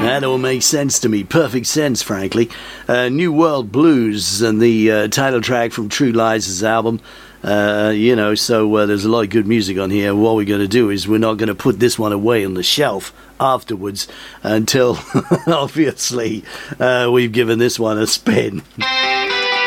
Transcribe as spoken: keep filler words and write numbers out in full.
That all makes sense to me. Perfect sense, frankly. Uh, New World Blues and the uh, title track from True Lies' album. Uh, you know, so uh, there's a lot of good music on here. What we're going to do is we're not going to put this one away on the shelf afterwards until, obviously, uh, we've given this one a spin.